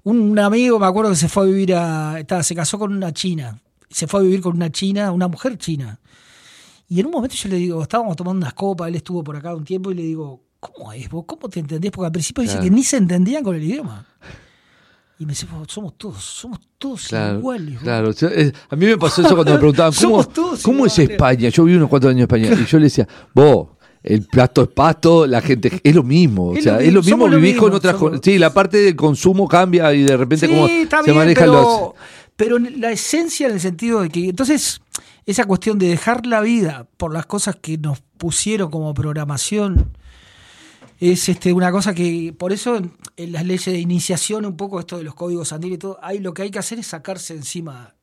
Un amigo, me acuerdo que se fue a vivir se casó con una china. Se fue a vivir con una china, una mujer china. Y en un momento yo le digo, estábamos tomando unas copas, él estuvo por acá un tiempo y le digo, ¿cómo es vos? ¿Cómo te entendés? Porque al principio dice que ni se entendían con el idioma. Y me dice, somos todos iguales. Claro, a mí me pasó eso cuando me preguntaban, ¿cómo es España? Yo viví unos 4 años en España y yo le decía, vos, el plato es pasto, la gente, es lo mismo. Es lo mismo vivir con otras cosas. Sí, la parte del consumo cambia y de repente cómo se manejan los... Pero la esencia en el sentido de que, entonces, esa cuestión de dejar la vida por las cosas que nos pusieron como programación, es una cosa que, por eso en las leyes de iniciación, un poco esto de los códigos andinos y todo, lo que hay que hacer es sacarse encima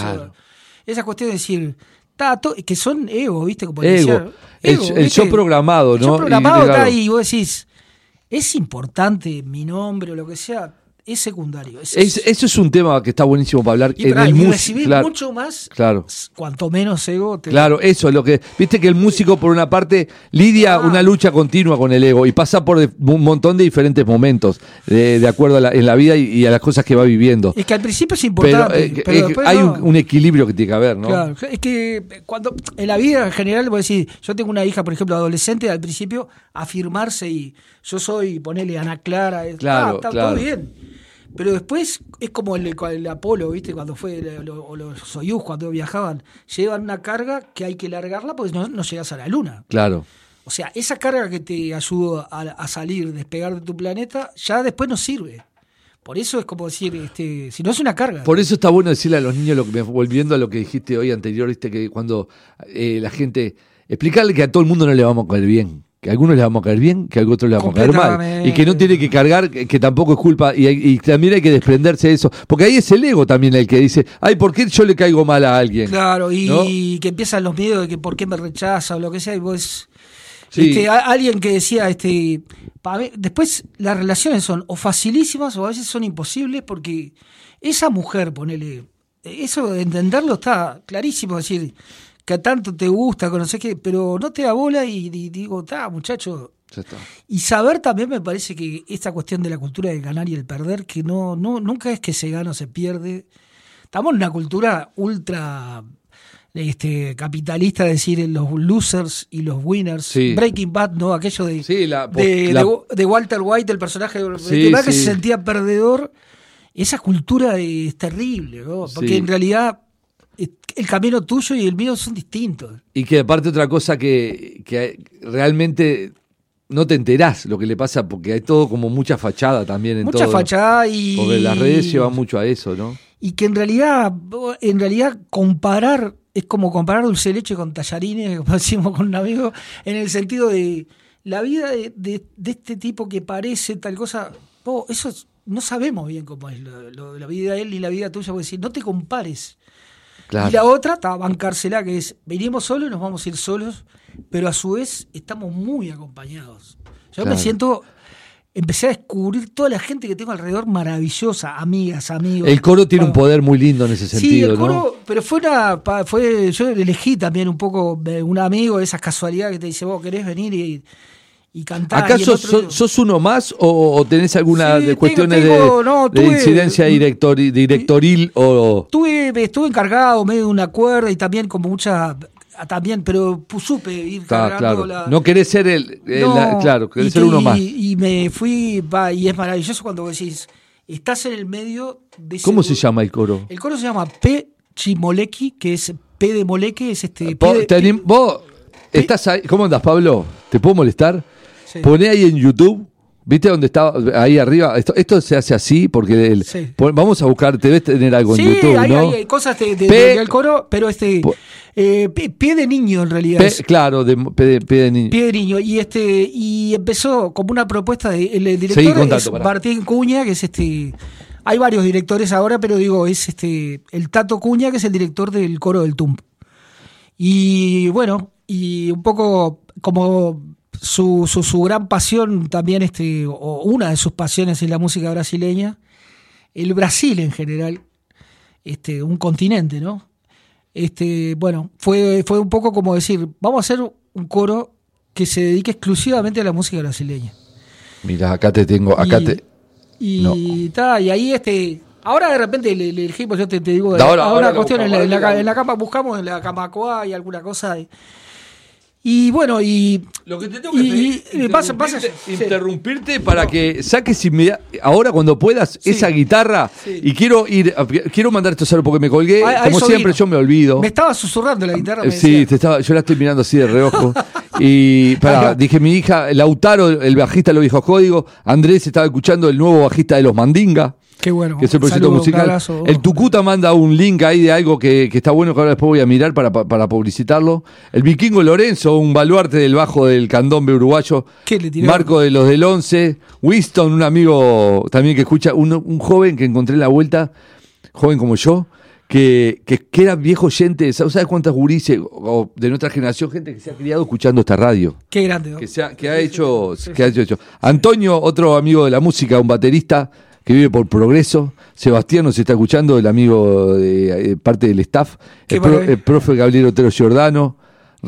esa cuestión de decir, que son ego, ¿viste? Como ego, el yo programado, ¿no? El yo programado está ahí y vos decís, es importante mi nombre o lo que sea, es secundario. Eso es un tema que está buenísimo para hablar. Y recibir mucho más, cuanto menos ego. Claro, eso es lo que... Viste que el músico, por una parte, lidia una lucha continua con el ego y pasa por un montón de diferentes momentos, de acuerdo en la vida y a las cosas que va viviendo. Es que al principio es importante. Pero hay un equilibrio que tiene que haber, ¿no? Claro, es que cuando en la vida en general, vos decís, yo tengo una hija, por ejemplo, adolescente, al principio afirmarse y yo soy, ponele Ana Clara, todo bien. Pero después es como el Apolo, ¿viste? Cuando fue, o los Soyuz, cuando viajaban, llevan una carga que hay que largarla porque no llegas a la luna. Claro. O sea, esa carga que te ayudó a salir, despegar de tu planeta, ya después no sirve. Por eso es como decir, si no es una carga. Por eso está bueno decirle a los niños, volviendo a lo que dijiste hoy anterior, ¿viste? Que cuando la gente... Explicarle que a todo el mundo no le vamos a caer bien. Que a algunos les vamos a caer bien, que a otros les vamos a caer mal. Y que no tiene que cargar, que tampoco es culpa. Y también hay que desprenderse de eso. Porque ahí es el ego también el que dice, ay, ¿por qué yo le caigo mal a alguien? Claro, y que empiezan los miedos de que por qué me rechaza o lo que sea. Y vos, alguien que decía, para mí, después las relaciones son o facilísimas o a veces son imposibles porque esa mujer, ponele, eso de entenderlo está clarísimo, es decir, que a tanto te gusta, conocer que, pero no te da bola y digo, muchacho. Y saber también me parece que esta cuestión de la cultura del ganar y el perder, que nunca es que se gana o se pierde. Estamos en una cultura ultra capitalista, es decir, los losers y los winners. Sí. Breaking Bad, ¿no? Aquello de Walter White, el personaje de Breaking Bad, que se sentía perdedor. Esa cultura es terrible, ¿no? Porque en realidad el camino tuyo y el mío son distintos. Y que aparte otra cosa que realmente no te enterás lo que le pasa, porque hay todo como mucha fachada también en todo. Mucha fachada porque las redes llevan mucho a eso, ¿no? Y que en realidad comparar es como comparar dulce de leche con tallarines, como decimos con un amigo, en el sentido de la vida de este tipo que parece tal cosa, eso no sabemos bien cómo es la vida de él y la vida tuya, porque decir, no te compares. Claro. Y la otra, bancársela, que es, venimos solos y nos vamos a ir solos, pero a su vez estamos muy acompañados. Yo me siento, empecé a descubrir toda la gente que tengo alrededor maravillosa, amigas, amigos. El coro tiene un poder muy lindo en ese sentido, el coro, ¿no? Pero yo elegí también un poco un amigo de esas casualidades que te dice, vos querés venir y cantar. ¿Acaso sos uno más o tenés alguna cuestiones de incidencia directoril? Estuve encargado medio de una cuerda y también como mucha... También, pero supe ir cargando No querés ser querés ser uno más. Y me fui, y es maravilloso cuando vos decís, estás en el medio de ese... ¿Cómo se llama el coro? El coro se llama P. Chimolequi, que es P de Moleque, es vos estás ahí. ¿Cómo andás, Pablo? ¿Te puedo molestar? Sí. Poné ahí en YouTube, ¿viste dónde está? Ahí arriba. Esto se hace así porque vamos a buscar, debes tener algo en YouTube, ¿no? Hay cosas del coro, pero pie de niño en realidad. Claro, pie de niño. Pie de niño. Y empezó como una propuesta el director es Martín Cuña, que es hay varios directores ahora, pero digo, es el Tato Cuña, que es el director del coro del TUMP. Y bueno, y un poco como su gran pasión también, o una de sus pasiones es la música brasileña, el Brasil en general, un continente, ¿no? Bueno, fue un poco como decir, vamos a hacer un coro que se dedique exclusivamente a la música brasileña. Mira, acá te tengo, Y ahí ahora de repente le elegimos, yo te digo, ahora cuestión en la cama buscamos, en la Camacoa y alguna cosa. Y bueno, y lo que te tengo que pedir, interrumpirte para que saques ahora cuando puedas esa guitarra y quiero mandar esto solo porque me colgué, como siempre yo me olvido. Me estaba susurrando la guitarra. Yo la estoy mirando así de reojo y dije mi hija, Lautaro, el bajista de Los Viejos Códigos, Andrés estaba escuchando el nuevo bajista de Los Mandinga. Qué bueno. Que es el proyecto musical. El Tucuta manda un link ahí de algo que está bueno, que ahora después voy a mirar para publicitarlo. El Vikingo Lorenzo, un baluarte del bajo del candombe uruguayo. Marco de los del 11. Winston, un amigo también que escucha, un joven que encontré en la vuelta, joven como yo, que era viejo oyente. ¿Sabes cuántas gurises de nuestra generación, gente que se ha criado escuchando esta radio? Qué grande. Que ha hecho. Antonio, otro amigo de la música, un baterista que vive por Progreso. Sebastián nos está escuchando, el amigo de parte del staff. El profe Gabriel Otero Giordano.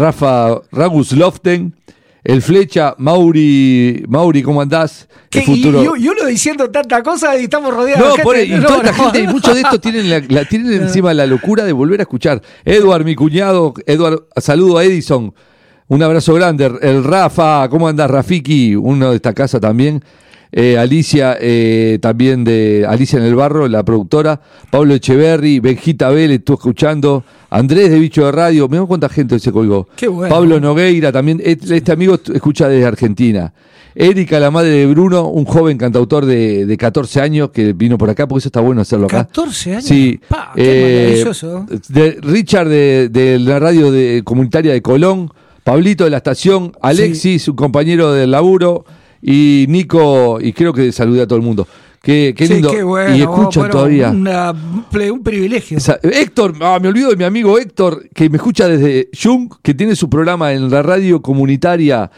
Ragus Loften. El Flecha, Mauri, ¿cómo andás? El futuro. Y uno diciendo tanta cosa y estamos rodeados de gente. Toda esta gente, y muchos de estos tienen encima la locura de volver a escuchar. Edward, mi cuñado, saludo a Edison. Un abrazo grande. El Rafa, ¿cómo andás, Rafiki? Uno de esta casa también. Alicia, también de Alicia en el Barro, la productora. Pablo Echeverri, Benjita Vélez, estuvo escuchando. Andrés de Bicho de Radio, mirá cuánta gente se colgó. Qué bueno. Pablo Nogueira también, este amigo escucha desde Argentina. Erika, la madre de Bruno, un joven cantautor de 14 años que vino por acá, porque eso está bueno hacerlo acá. 14 años. Sí. Qué maravilloso. Richard de la radio comunitaria de Colón, Pablito de la estación, Alexis, un compañero del laburo, y Nico, y creo que saludé a todo el mundo. Qué lindo. Qué bueno, y escuchan todavía. Un privilegio. Héctor, me olvido de mi amigo Héctor, que me escucha desde Jung, que tiene su programa en la radio comunitaria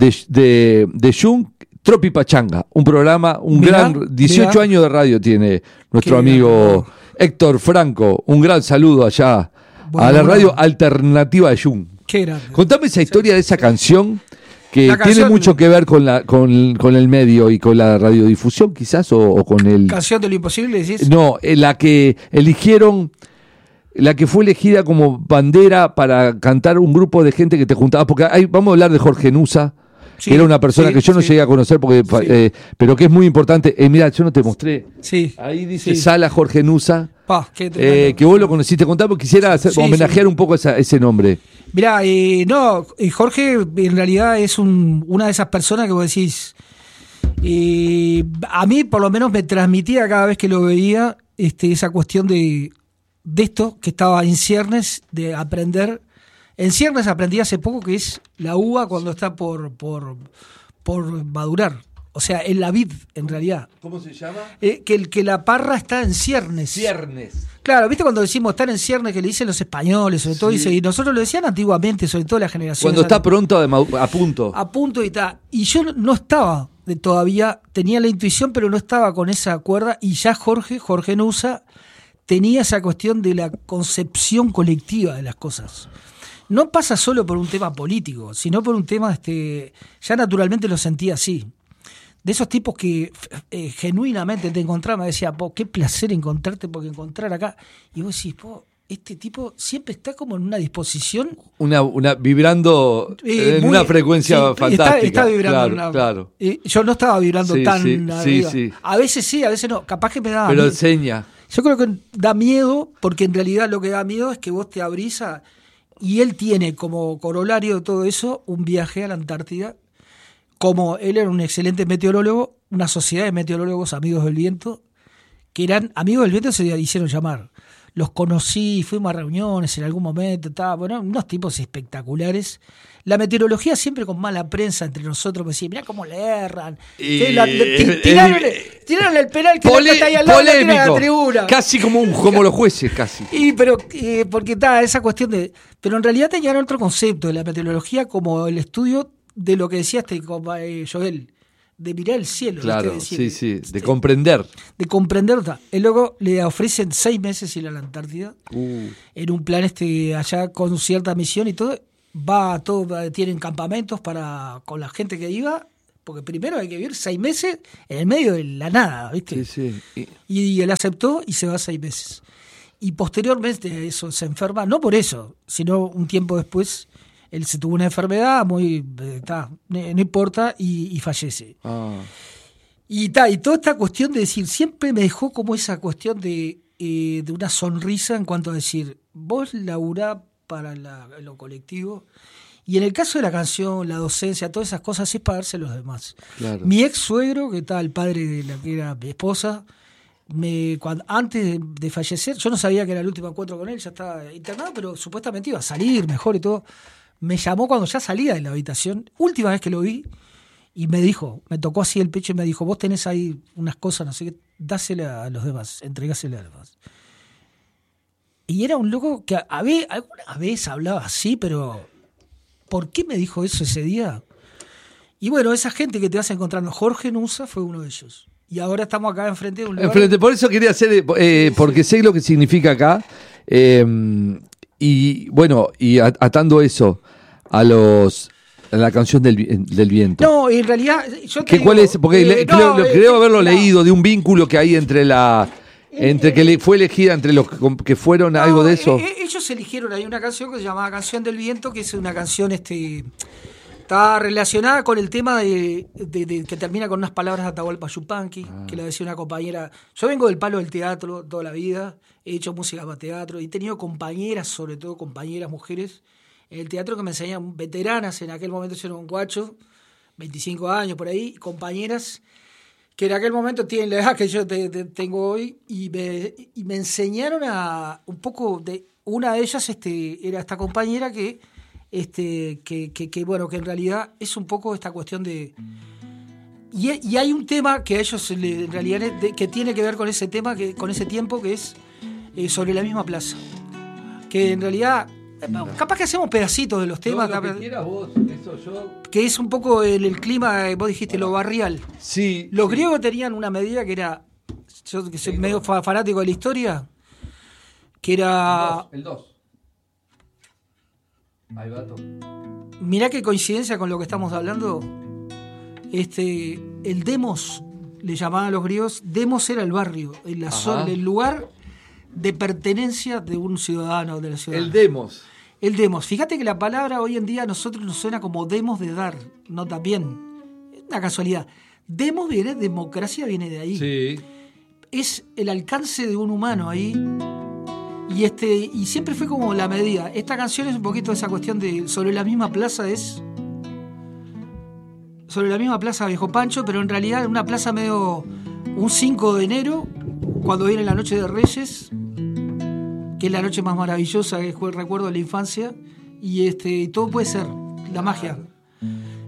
de Jung, Tropi Pachanga. Un programa, gran 18 años de radio tiene nuestro amigo Héctor Franco. Un gran saludo allá a la radio alternativa de Jung. Qué grande. Contame esa historia de esa canción. Que tiene mucho que ver con el medio y con la radiodifusión, quizás, o con el... ¿Canción de lo imposible, decís? No, la que eligieron, la que fue elegida como bandera para cantar un grupo de gente que te juntaba, porque vamos a hablar de Jorge Nusa, que era una persona que yo no llegué a conocer, porque pero que es muy importante. Mirá, yo no te mostré. Sí. Ahí dice Sala Jorge Nusa, que vos lo conociste. Contá, porque quisiera homenajear un poco ese nombre. Mirá, Jorge en realidad es una de esas personas que vos decís, a mí por lo menos me transmitía cada vez que lo veía esa cuestión de esto que estaba en ciernes, de aprender. En ciernes aprendí hace poco que es la uva cuando está por madurar. O sea, en la vid, en realidad. ¿Cómo se llama? Que la parra está en ciernes. Ciernes. Claro, ¿viste cuando decimos estar en ciernes, que le dicen los españoles, sobre todo? Y nosotros lo decían antiguamente, sobre todo la generación. Cuando está pronto, a punto. A punto y está. Y yo no estaba todavía, tenía la intuición, pero no estaba con esa cuerda. Y ya Jorge Nusa, tenía esa cuestión de la concepción colectiva de las cosas. No pasa solo por un tema político, sino por un tema, ya naturalmente lo sentía así. De esos tipos que genuinamente te encontraban, me decía, qué placer encontrarte, porque encontrar acá. Y vos decís, este tipo siempre está como en una disposición. Vibrando en una frecuencia fantástica. Está vibrando. Claro. Yo no estaba vibrando tan arriba. Sí. A veces sí, a veces no. Capaz que me daba Pero miedo. enseña. Yo creo que da miedo, porque en realidad lo que da miedo es que vos te abrís y él tiene como corolario de todo eso un viaje a la Antártida. Como él era un excelente meteorólogo, una sociedad de meteorólogos amigos del viento, que eran amigos del viento, se hicieron llamar. Los conocí, fuimos a reuniones en algún momento, unos tipos espectaculares. La meteorología siempre con mala prensa entre nosotros, me decían, mirá cómo le erran. Tiraron el penal que está ahí al lado de la tribuna. Casi como los jueces, casi. Pero porque está esa cuestión de... Pero en realidad tenían otro concepto de la meteorología como el estudio de lo que decía Joel, de mirar el cielo. Claro, de comprender. De comprender. Luego le ofrecen 6 meses ir a la Antártida, en un plan allá con cierta misión y todo. Tienen campamentos con la gente que iba, Porque primero hay que vivir 6 meses en el medio de la nada, ¿viste? Sí. Y él aceptó y se va 6 meses. Y posteriormente eso se enferma, no por eso, sino un tiempo después, él se tuvo una enfermedad no importa, y fallece. Y toda esta cuestión de decir, siempre me dejó como esa cuestión de una sonrisa en cuanto a decir, vos laburá para lo colectivo, y en el caso de la canción, la docencia, todas esas cosas es pagarse a los demás. Claro. Mi ex suegro, que está el padre de la que era mi esposa, antes de fallecer, yo no sabía que era el último encuentro con él, ya estaba internado, pero supuestamente iba a salir mejor y todo. Me llamó cuando ya salía de la habitación, última vez que lo vi, y me dijo, me tocó así el pecho y me dijo, vos tenés ahí unas cosas, no sé qué, dásela a los demás, entregásela a los demás. Y era un loco que alguna vez hablaba así, pero ¿por qué me dijo eso ese día? Y bueno, esa gente que te vas encontrando, Jorge Nusa fue uno de ellos. Y ahora estamos acá enfrente de un lugar. Por eso quería hacer, porque sé lo que significa acá. Y bueno, y atando eso a la canción del viento. No, en realidad yo te ¿Cuál digo, es? Porque creo haberlo leído de un vínculo que hay entre que fue elegida entre los que fueron algo de eso. Ellos eligieron, hay una canción que se llamaba Canción del Viento, que es una canción está relacionada con el tema de que termina con unas palabras de Atahualpa Yupanqui, que la decía una compañera. Yo vengo del palo del teatro toda la vida, he hecho música para teatro y he tenido compañeras, sobre todo compañeras mujeres, en el teatro que me enseñan, veteranas, en aquel momento yo era un guacho, 25 años por ahí, compañeras que en aquel momento tienen la edad que yo tengo hoy y me enseñaron a un poco de una de ellas era esta compañera que bueno, que en realidad es un poco esta cuestión de y hay un tema que a ellos en realidad que tiene que ver con ese tema, con ese tiempo, que es sobre la misma plaza, que en realidad capaz que hacemos pedacitos de los temas, lo que quieras vos, eso yo. Que es un poco el clima, vos dijiste, lo barrial. Sí. Los griegos tenían una medida que era, yo que soy medio fanático de la historia, que era... El 2. Ahí va todo. Mirá qué coincidencia con lo que estamos hablando. El demos, le llamaban a los griegos, demos era el barrio, la zona, el lugar de pertenencia de un ciudadano de la ciudad. El demos. El demos. Fíjate que la palabra hoy en día a nosotros nos suena como demos de dar, no también. Es una casualidad. Demos viene, democracia viene de ahí. Sí. Es el alcance de un humano ahí. Y siempre fue como la medida. Esta canción es un poquito esa cuestión de sobre la misma plaza Viejo Pancho, pero en realidad una plaza medio un 5 de enero, cuando viene la noche de Reyes, que es la noche más maravillosa que recuerdo de la infancia, y todo puede ser, la magia.